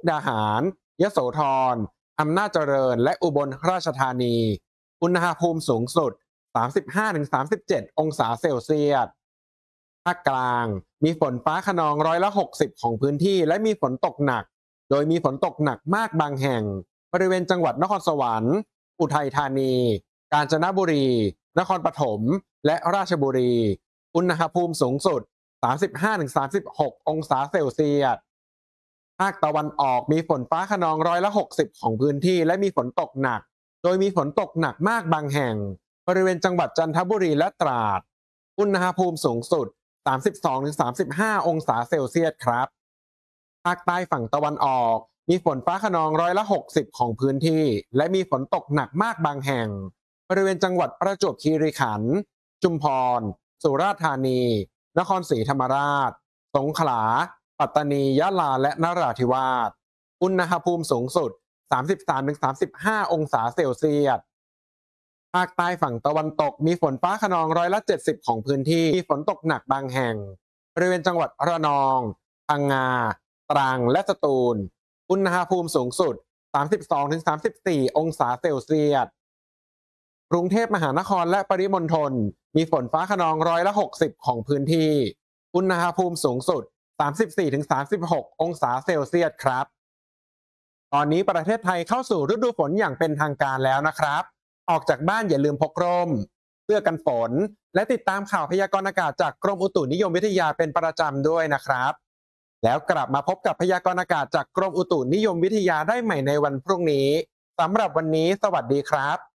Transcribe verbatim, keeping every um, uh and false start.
ดาหาร ยโสธร อำนาจเจริญ และอุบลราชธานี อุณหภูมิสูงสุด สามสิบห้าถึงสามสิบเจ็ด องศาเซลเซียส ภาคกลาง มีฝนฟ้าคะนองร้อยละ หกสิบ ของพื้นที่และมีฝนตกหนัก โดยมีฝนตกหนักมากบางแห่ง บริเวณจังหวัดนครสวรรค์ อุทัยธานี กาญจนบุรี นครปฐม และราชบุรี อุณหภูมิสูงสุด สามสิบห้าถึงสามสิบหก องศาเซลเซียส ภาคตะวันออกมีฝนฟ้าคะนองร้อยละ หกสิบ ของพื้นที่และมีฝนตกหนัก โดยมีฝนตกหนักมากบางแห่ง บริเวณจังหวัดจันทบุรีและตราด อุณหภูมิสูงสุด สามสิบสองถึงสามสิบห้า องศาเซลเซียสครับ ภาคใต้ฝั่งตะวันออกมีฝนฟ้าคะนองร้อยละ หกสิบ ของพื้นที่และมีฝนตกหนักมากบางแห่ง บริเวณจังหวัดประจวบคีรีขันธ์ ชุมพร สุราษฎร์ธานี นครศรีธรรมราช สงขลา ปัตตานี ยะลา และนราธิวาส อุณหภูมิสูงสุด สามสิบสามถึงสามสิบห้า องศาเซลเซียส ภาคใต้ฝั่งตะวันตกมีฝนฟ้าคะนองร้อยละ เจ็ดสิบ ของพื้นที่มีฝนตกหนักบางแห่ง บริเวณจังหวัดระนอง พังงา ตรัง และสตูล อุณหภูมิสูงสุด สามสิบสองถึงสามสิบสี่ องศาเซลเซียส กรุงเทพมหานครและปริมณฑลมีฝนฟ้าคะนองร้อยละ หกสิบ ของพื้นที่ อุณหภูมิสูงสุด สามสิบสี่ถึงสามสิบหก องศาเซลเซียสครับ ตอนนี้ประเทศไทยเข้าสู่ฤดูฝนอย่างเป็นทางการแล้วนะครับ ออกจากบ้านอย่าลืมพกร่ม เสื้อกันฝน และติดตามข่าวพยากรณ์อากาศจากกรมอุตุนิยมวิทยาเป็นประจำด้วยนะครับ แล้วกลับมาพบกับพยากรณ์อากาศจากกรมอุตุนิยมวิทยาได้ใหม่ในวันพรุ่งนี้ สำหรับวันนี้สวัสดีครับ